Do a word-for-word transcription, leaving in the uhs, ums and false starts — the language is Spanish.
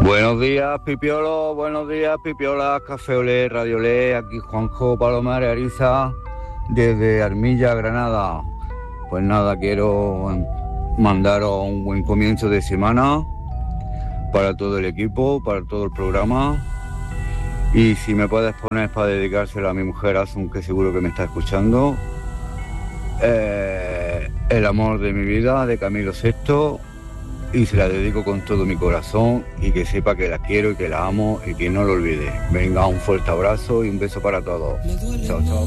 Buenos días, Pipiolo, buenos días, Pipiola, Café Olé, Radio Olé, aquí Juanjo Palomares Ariza, desde Armilla, Granada. Pues nada, quiero mandaros un buen comienzo de semana para todo el equipo, para todo el programa. Y si me puedes poner para dedicárselo a mi mujer Asun, que seguro que me está escuchando, eh, El amor de mi vida, de Camilo sexto, y se la dedico con todo mi corazón, y que sepa que la quiero y que la amo y que no lo olvide. Venga, un fuerte abrazo y un beso para todos. Chao, chao.